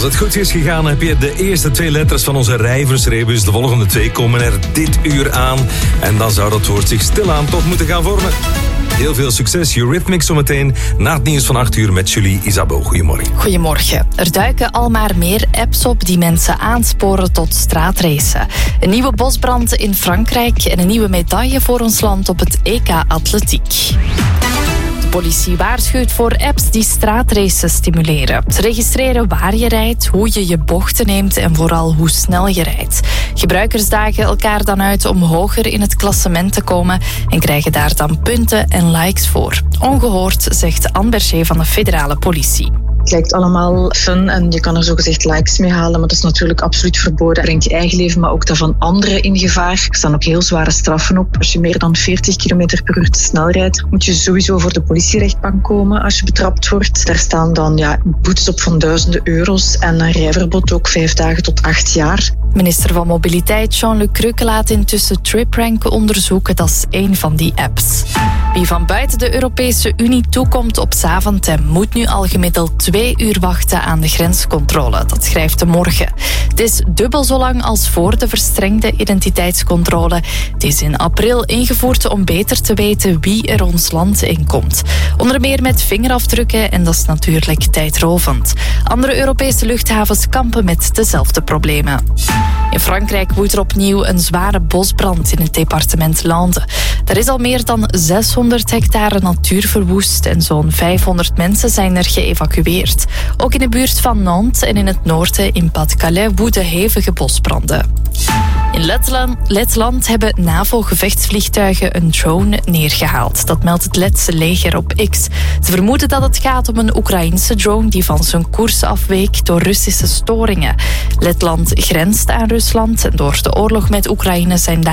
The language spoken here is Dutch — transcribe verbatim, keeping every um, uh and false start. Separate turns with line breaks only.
het goed is gegaan, heb je de eerste twee letters van onze rijversrebus. De volgende twee komen er dit uur aan. En dan zou dat woord zich stilaan toch moeten gaan vormen. Heel veel succes, Eurythmics zometeen na het nieuws van acht uur met Julie Isabeau. Goedemorgen.
Goedemorgen. Er duiken al maar meer apps op die mensen aansporen tot straatracen. Een nieuwe bosbrand in Frankrijk en een nieuwe medaille voor ons land op het E K Atletiek. De politie waarschuwt voor apps die straatracen stimuleren. Ze registreren waar je rijdt, hoe je je bochten neemt en vooral hoe snel je rijdt. Gebruikers dagen elkaar dan uit om hoger in het klassement te komen en krijgen daar dan punten en likes voor. Ongehoord, zegt Anne Berger van de federale politie.
Het lijkt allemaal fun en je kan er zogezegd likes mee halen, maar dat is natuurlijk absoluut verboden. Het brengt je eigen leven, maar ook dat van anderen in gevaar. Er staan ook heel zware straffen op. Als je meer dan veertig kilometer per uur te snel rijdt, moet je sowieso voor de politierechtbank komen als je betrapt wordt. Daar staan dan ja, boetes op van duizenden euro's en een rijverbod ook vijf dagen tot acht jaar.
Minister van Mobiliteit Jean-Luc Crukke laat intussen TripRank onderzoeken. Dat is één van die apps. Wie van buiten de Europese Unie toekomt op Zaventem moet nu al gemiddeld twee uur wachten aan de grenscontrole. Dat schrijft De Morgen. Het is dubbel zo lang als voor de verstrengde identiteitscontrole. Het is in april ingevoerd om beter te weten wie er ons land inkomt. Onder meer met vingerafdrukken en dat is natuurlijk tijdrovend. Andere Europese luchthavens kampen met dezelfde problemen. In Frankrijk woedt er opnieuw een zware bosbrand in het departement Landes. Er is al meer dan zeshonderd hectare natuur verwoest en zo'n vijfhonderd mensen zijn er geëvacueerd. Ook in de buurt van Nantes en in het noorden in Pas-de-Calais woeden hevige bosbranden. In Letland, Letland hebben NAVO-gevechtsvliegtuigen een drone neergehaald. Dat meldt het Letse leger op X. Ze vermoeden dat het gaat om een Oekraïense drone die van zijn koers afweek door Russische storingen. Letland grenst aan Rusland en door de oorlog met Oekraïne zijn daar